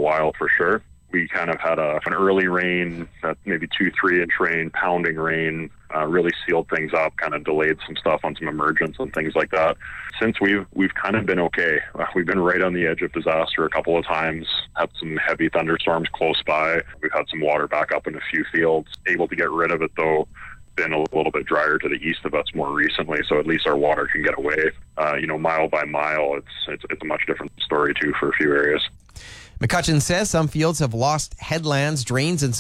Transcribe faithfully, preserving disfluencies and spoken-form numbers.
while for sure. We kind of had a, an early rain, uh, maybe two, three inch rain, pounding rain, uh, really sealed things up, kind of delayed some stuff on some emergence and things like that. Since we've we've kind of been okay. Uh, we've been right on the edge of disaster a couple of times, had some heavy thunderstorms close by. We've had some water back up in a few fields, able to get rid of it though. Been a little bit drier to the east of us more recently, so at least our water can get away. Uh, you know, mile by mile, it's, it's it's a much different story too for a few areas. McCutcheon says some fields have lost headlands, drains, and